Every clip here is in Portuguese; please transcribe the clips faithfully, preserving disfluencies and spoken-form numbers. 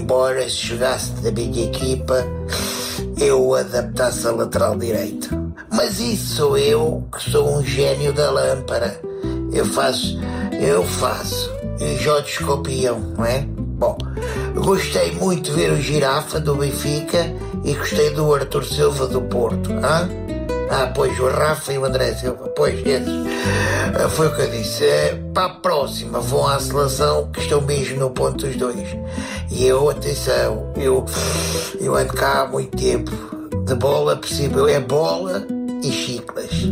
embora se jogasse da minha equipa, eu adaptasse a lateral direito. Mas isso sou eu, que sou um gênio da lâmpada. Eu faço, eu faço. E os outros copiam, não é? Bom, gostei muito de ver o Girafa do Benfica e gostei do Arthur Silva do Porto. Hein? Ah, pois, o Rafa e o André Silva. Pois, esses. Ah, foi o que eu disse. Ah, para a próxima vão à seleção, que estão mesmo no ponto dos dois. E eu, atenção, eu, eu ando cá há muito tempo. De bola possível é bola e chiclas.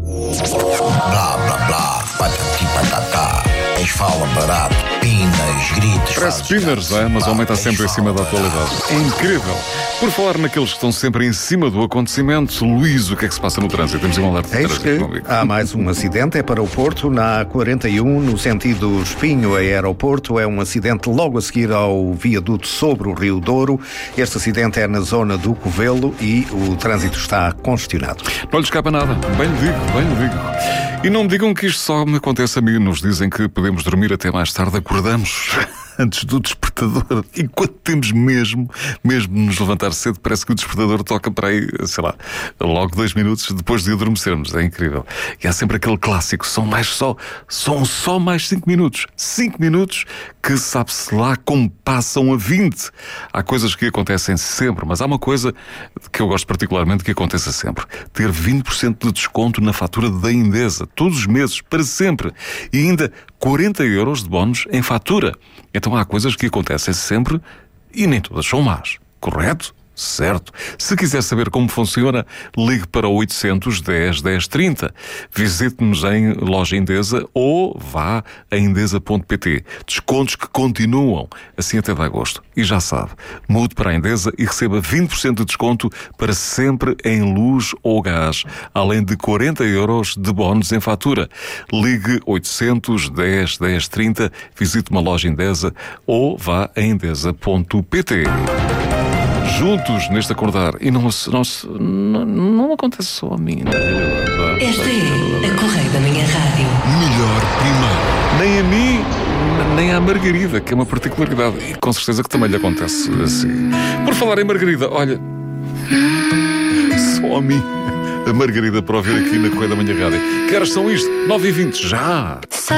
Blá, blá, blá, patati, patatá. Eles falam barato, pinas, gritos. Parece pinners, é? Mas o homem está sempre em cima da atualidade. É incrível. Por falar naqueles que estão sempre em cima do acontecimento, Luís, o que é que se passa no trânsito? Temos um alerta de trânsito. Há mais um acidente, é para o Porto, na A quarenta e um, no sentido Espinho a Aeroporto. É um acidente logo a seguir ao viaduto sobre o Rio Douro. Este acidente é na zona do Covelo e o trânsito está congestionado. Não lhe escapa nada. Bem lhe digo, bem lhe digo. E não me digam que isto só me acontece a mim. Nos dizem que podemos dormir até mais tarde, acordamos antes do despertador. E quando temos mesmo, mesmo de nos levantar cedo, parece que o despertador toca para aí, sei lá, logo dois minutos depois de adormecermos. É incrível. E há sempre aquele clássico, são mais só, são só mais cinco minutos. Cinco minutos que sabe-se lá como passam a vinte. Há coisas que acontecem sempre, mas há uma coisa que eu gosto particularmente que aconteça sempre. Ter vinte por cento de desconto na fatura da Endesa, todos os meses, para sempre. E ainda quarenta euros de bónus em fatura. Então há coisas que acontecem sempre e nem todas são más, correto? Certo. Se quiser saber como funciona, ligue para o oitocentos, dez, dez, trinta. Visite-nos em Loja Endesa ou vá a endesa ponto pt. Descontos que continuam, assim até de agosto. E já sabe, mude para a Endesa e receba vinte por cento de desconto para sempre em luz ou gás, além de quarenta euros de bónus em fatura. Ligue oitocentos, dez, dez, trinta, visite uma Loja Endesa ou vá a endesa ponto pt. Juntos neste acordar. E não, não, não, não acontece só a mim. Esta é a Correia da Minha Rádio. Melhor primeiro. Nem a mim, nem à Margarida, que é uma particularidade. E com certeza que também lhe acontece assim. Por falar em Margarida, olha, só a mim, a Margarida, para ouvir aqui na Correia da Minha Rádio. Que horas são isto? nove e vinte, já!